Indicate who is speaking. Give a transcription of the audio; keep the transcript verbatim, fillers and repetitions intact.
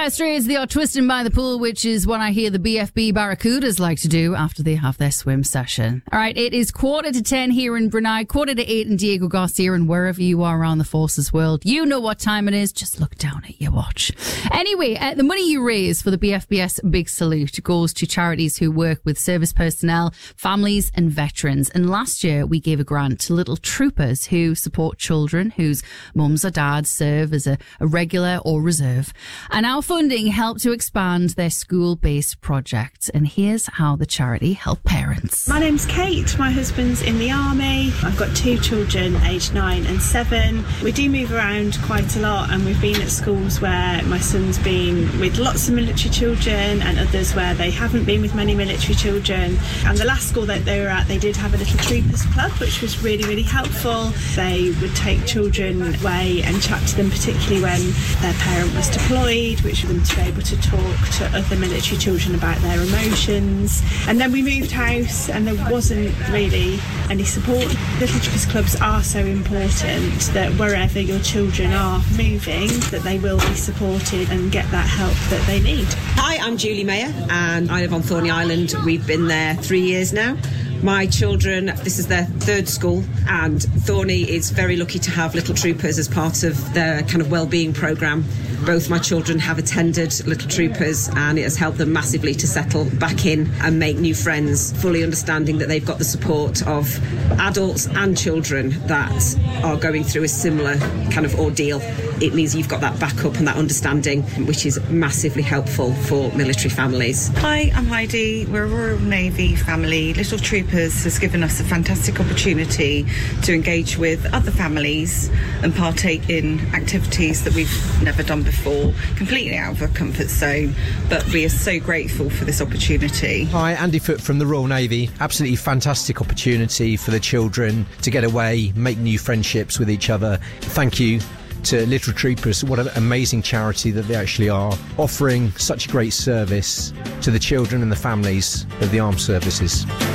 Speaker 1: Yeah, straight to the odd twisting by the pool, which is what I hear the B F B Barracudas like to do after they have their swim session. All right, it is quarter to ten here in Brunei, quarter to eight in Diego Garcia, and wherever you are around the Forces world, you know what time it is. Just look down at your watch. Anyway, uh, the money you raise for the B F B S Big Salute goes to charities who work with service personnel, families and veterans. And last year, we gave a grant to Little Troopers who support children whose mums or dads serve as a, a regular or reserve. And our funding helped to expand their school-based projects. And here's how the charity helped parents.
Speaker 2: My name's Kate. My husband's in the army. I've got two children, aged nine and seven. We do move around quite a lot, and we've been at schools where my son's been with lots of military children and others where they haven't been with many military children. And the last school that they were at, they did have a Little Troopers club, which was really, really helpful. They would take children away and chat to them, particularly when their parent was deployed, which for them to be able to talk to other military children about their emotions. And then we moved house and there wasn't really any support. Little Troopers clubs are so important that wherever your children are moving, that they will be supported and get that help that they need.
Speaker 3: Hi, I'm Julie Mayer and I live on Thorney Island. We've been there three years now. My children, this is their third school, and Thorney is very lucky to have Little Troopers as part of their kind of wellbeing programme. Both my children have attended Little Troopers, and it has helped them massively to settle back in and make new friends, fully understanding that they've got the support of adults and children that are going through a similar kind of ordeal. It means you've got that backup and that understanding, which is massively helpful for military families.
Speaker 4: Hi, I'm Heidi. We're a Royal Navy family. Little Troopers has given us a fantastic opportunity to engage with other families and partake in activities that we've never done before, completely out of our comfort zone, but we are so grateful for this opportunity.
Speaker 5: Hi, Andy Foote from the Royal Navy. Absolutely fantastic opportunity for the children to get away, make new friendships with each other. Thank you to Little Troopers. What an amazing charity that they actually are, offering such a great service to the children and the families of the armed services.